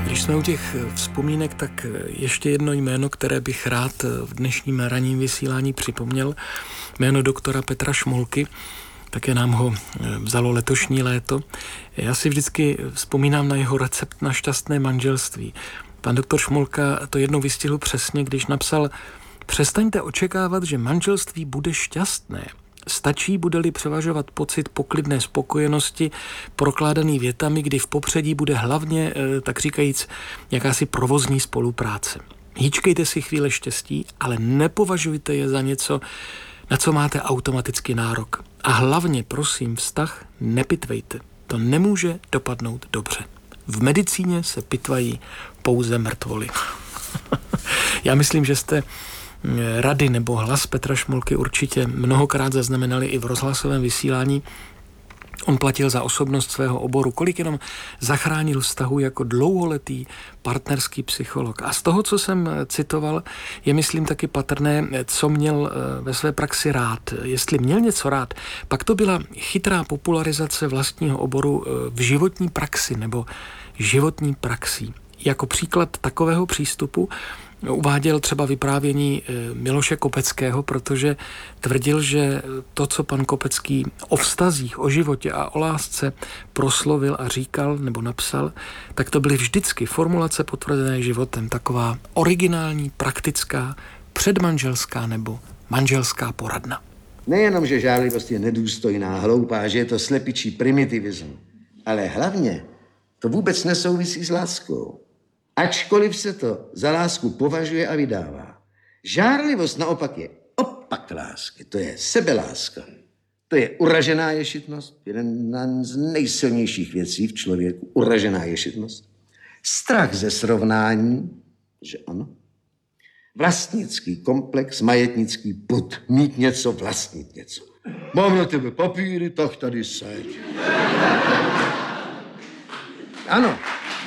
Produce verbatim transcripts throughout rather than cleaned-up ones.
Když jsme u těch vzpomínek, tak ještě jedno jméno, které bych rád v dnešním ranním vysílání připomněl, jméno doktora Petra Šmolky, také nám ho vzalo letošní léto. Já si vždycky vzpomínám na jeho recept na šťastné manželství. Pan doktor Šmolka to jednou vystihl přesně, když napsal: přestaňte očekávat, že manželství bude šťastné. Stačí, bude-li převažovat pocit poklidné spokojenosti, prokládaný větami, kdy v popředí bude hlavně, tak říkajíc, jakási provozní spolupráce. Hýčkejte si chvíle štěstí, ale nepovažujte je za něco, na co máte automaticky nárok. A hlavně, prosím, vztah nepitvejte. To nemůže dopadnout dobře. V medicíně se pitvají pouze mrtvoly. Já myslím, že jste rady nebo hlas Petra Šmolky určitě mnohokrát zaznamenali i v rozhlasovém vysílání. On platil za osobnost svého oboru, kolik jenom zachránil vztahu jako dlouholetý partnerský psycholog. A z toho, co jsem citoval, je, myslím, taky patrné, co měl ve své praxi rád. Jestli měl něco rád, pak to byla chytrá popularizace vlastního oboru v životní praxi nebo životní praxí. Jako příklad takového přístupu uváděl třeba vyprávění Miloše Kopeckého, protože tvrdil, že to, co pan Kopecký o vztazích, o životě a o lásce proslovil a říkal nebo napsal, tak to byly vždycky formulace potvrzené životem, taková originální, praktická, předmanželská nebo manželská poradna. Nejenom, že žárlivost je nedůstojná, hloupá, že je to slepičí primitivism, ale hlavně to vůbec nesouvisí s láskou. Ačkoliv se to za lásku považuje a vydává. Žárlivost naopak je opak lásky, to je sebeláska. To je uražená ješitnost, jeden z nejsilnějších věcí v člověku, uražená ješitnost. Strach ze srovnání, že ano. Vlastnický komplex, majetnický pud, mít něco, vlastnit něco. Mám na tebe papíry, tak tady seď. Ano.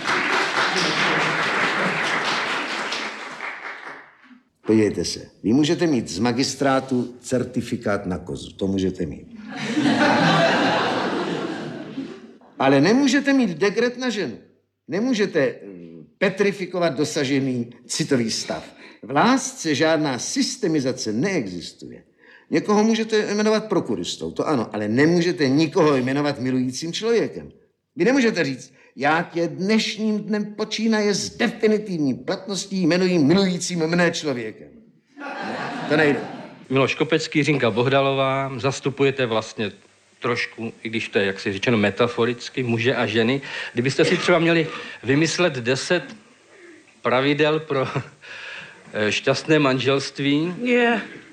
Podívejte se, vy můžete mít z magistrátu certifikát na kozu, to můžete mít. Ale nemůžete mít dekret na ženu. Nemůžete petrifikovat dosažený citový stav. V lásce žádná systemizace neexistuje. Někoho můžete jmenovat prokuristou, to ano, ale nemůžete nikoho jmenovat milujícím člověkem. Vy nemůžete říct: já tě dnešním dnem počínaje s definitivní platností jmenuji milujícím mne člověkem. To nejde. Miloš Kopecký, Řinka Bohdalová, zastupujete vlastně trošku, i když to je, jak si řečeno, metaforicky, muže a ženy. Kdybyste si třeba měli vymyslet deset pravidel pro šťastné manželství, Je.